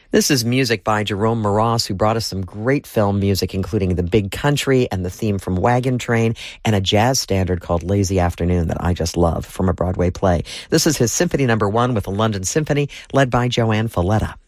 This is music by Jerome Moross, who brought us some great film music, including The Big Country and the theme from Wagon Train and a jazz standard called Lazy Afternoon that I just love from a Broadway play. This is his Symphony No. 1 with the London Symphony, led by Joanne Falletta.